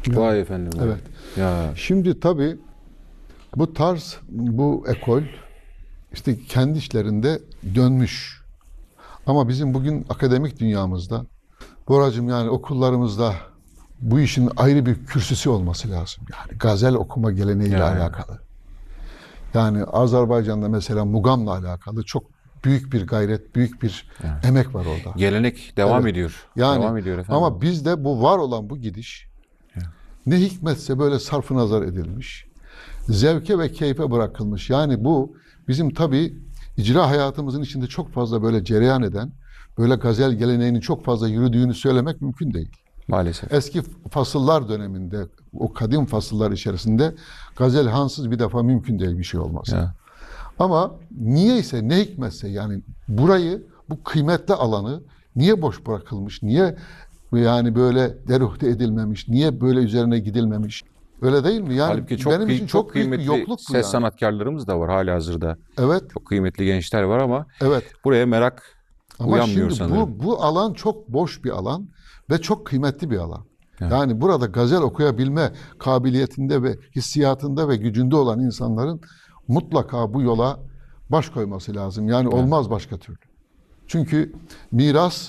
Vay efendim. Evet. Ya. Şimdi tabii bu tarz, bu ekol işte kendi işlerinde dönmüş. Ama bizim bugün akademik dünyamızda, Boracığım, yani okullarımızda bu işin ayrı bir kürsüsü olması lazım. Yani gazel okuma geleneğiyle alakalı. Yani Azerbaycan'da mesela Mugam'la alakalı çok büyük bir gayret, büyük bir emek var orada. Gelenek devam Evet. ediyor. Yani Devam ediyor efendim. ama bizde bu var olan bu gidiş ne hikmetse böyle sarfı nazar edilmiş. Zevke ve keyfe bırakılmış. Yani bu bizim tabii icra hayatımızın içinde çok fazla böyle cereyan eden, böyle gazel geleneğinin çok fazla yürüdüğünü söylemek mümkün değil. Maalesef. Eski fasıllar döneminde, o kadim fasıllar içerisinde gazel hansız bir defa mümkün değil bir şey olması. Ya. Ama niyeyse, ne hikmetse, yani burayı, bu kıymetli alanı niye boş bırakılmış, niye yani böyle deruhte edilmemiş, niye böyle üzerine gidilmemiş? Öyle değil mi? Yani Halbuki çok benim için çok büyük bir kıymetli yokluk bu ses yani. sanatkarlarımız da var halihazırda. Evet, Çok kıymetli gençler var ama evet. buraya merak Ama uyanmıyor şimdi sanırım. bu alan çok boş bir alan ve çok kıymetli bir alan. Evet. Yani burada gazel okuyabilme kabiliyetinde ve hissiyatında ve gücünde olan insanların mutlaka bu yola baş koyması lazım. Yani olmaz başka türlü. Çünkü miras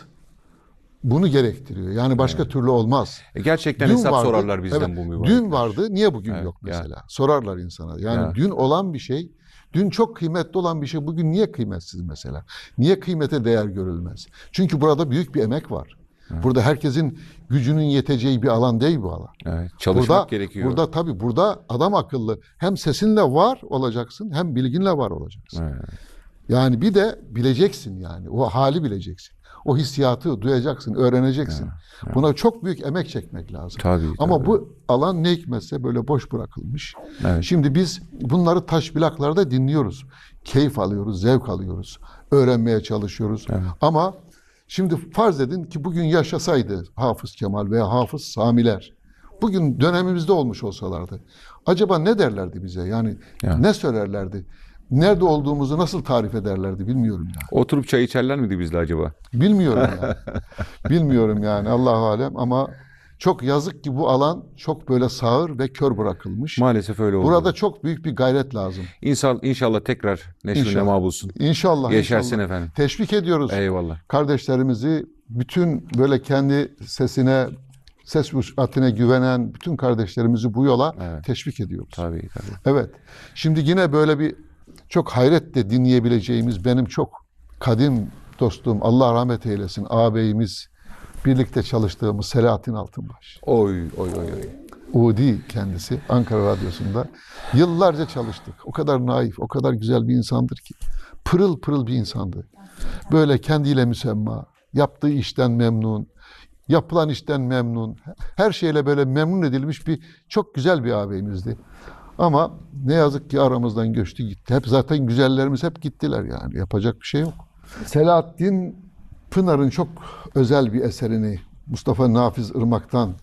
bunu gerektiriyor. Yani başka türlü olmaz. Gerçekten Dün hesap vardı, sorarlar bizden evet, bu mübarekler. dün vardı, niye bugün Evet, yok ya. mesela? Sorarlar insana. Yani Ya. dün olan bir şey, dün çok kıymetli olan bir şey bugün niye kıymetsiz mesela? Niye kıymete değer görülmez? Çünkü burada büyük bir emek var. Burada herkesin gücünün yeteceği bir alan değil bu alan. Evet, çalışmak gerekiyor. Burada tabii burada adam akıllı hem sesinle var olacaksın hem bilginle var olacaksın. Evet. Yani bir de bileceksin yani. O hali bileceksin. O hissiyatı duyacaksın, öğreneceksin. Buna çok büyük emek çekmek lazım. Tabii, Ama tabii. bu alan ne hikmetse böyle boş bırakılmış. Evet. Şimdi biz bunları taşbilaklarda dinliyoruz. Keyif alıyoruz, zevk alıyoruz. Öğrenmeye çalışıyoruz. Evet. Ama şimdi farz edin ki bugün yaşasaydı Hafız Kemal veya Hafız Samiler, bugün dönemimizde olmuş olsalardı, acaba ne derlerdi bize? Yani Ya. ne söylerlerdi? Nerede olduğumuzu nasıl tarif ederlerdi bilmiyorum ya. Oturup çay içerler miydi bizle acaba? Bilmiyorum yani. Bilmiyorum yani, Allahu alem, ama çok yazık ki bu alan çok böyle sağır ve kör bırakılmış. Maalesef öyle oldu. Burada çok büyük bir gayret lazım. İnşallah tekrar neşvi İnşallah. nema bulsun. İnşallah. Yeşersin inşallah. efendim. Teşvik ediyoruz. Eyvallah. Kardeşlerimizi, bütün böyle kendi sesine, ses vüsatine güvenen bütün kardeşlerimizi bu yola teşvik ediyoruz. Tabii tabii. Evet. Şimdi yine böyle bir çok hayretle dinleyebileceğimiz, benim çok kadim dostum, Allah rahmet eylesin, ağabeyimiz, birlikte çalıştığımız Selahattin Altınbaş. Oy oy oy oy. Udi kendisi, Ankara Radyosu'nda. Yıllarca çalıştık. O kadar naif, o kadar güzel bir insandır ki. Pırıl pırıl bir insandı. Böyle kendiyle müsemma, yaptığı işten memnun, yapılan işten memnun, her şeyle böyle memnun edilmiş bir çok güzel bir ağabeyimizdi. Ama ne yazık ki aramızdan göçtü gitti. Hep zaten güzellerimiz hep gittiler yani. Yapacak bir şey yok. Selahattin Pınar'ın çok özel bir eserini Mustafa Nafiz Irmak'tan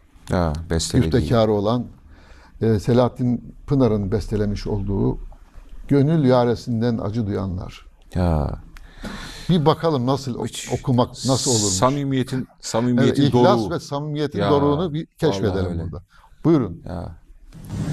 Ya bestelediği. müftekarı olan Selahattin Pınar'ın bestelemiş olduğu Gönül Yaresinden Acı Duyanlar. Ya. Bir bakalım nasıl okumak nasıl olurmuş. Samimiyetin Evet, ihlas doruğu. ve samimiyetin Ya, doruğunu bir keşfedelim vallahi öyle. burada. Buyurun. Ya.